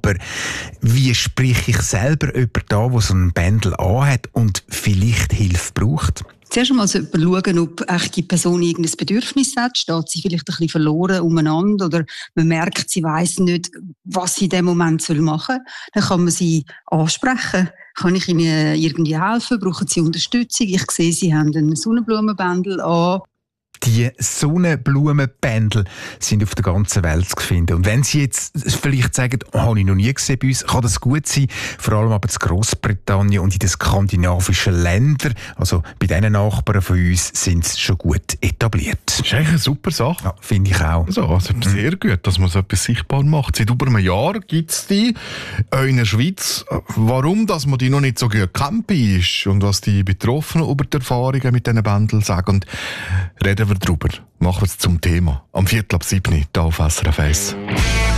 Aber wie spreche ich selber jemanden an, der so ein Bändel anhat und vielleicht Hilfe braucht? Zuerst einmal sollte man schauen, ob die Person irgendein Bedürfnis hat. Steht sie vielleicht ein bisschen verloren umeinander oder man merkt, sie weiss nicht, was sie in dem Moment machen soll. Dann kann man sie ansprechen. Kann ich Ihnen irgendwie helfen? Brauchen Sie Unterstützung? Ich sehe, Sie haben einen Sonnenblumenbändel an. Die Sonnenblumenbändel sind auf der ganzen Welt zu finden. Und wenn Sie jetzt vielleicht sagen, habe ich noch nie gesehen bei uns, kann das gut sein, vor allem aber in Grossbritannien und in den skandinavischen Ländern, also bei diesen Nachbarn von uns, sind sie schon gut etabliert. Das ist eigentlich eine super Sache. Ja, finde ich auch. Also sehr gut, dass man so etwas sichtbar macht. Seit über einem Jahr gibt es die in der Schweiz. Warum, dass man die noch nicht so gut kennt ist und was die Betroffenen über die Erfahrungen mit diesen Bändeln sagen, reden wir darüber. Machen wir es zum Thema. Am 6:45 hier auf SRF 1.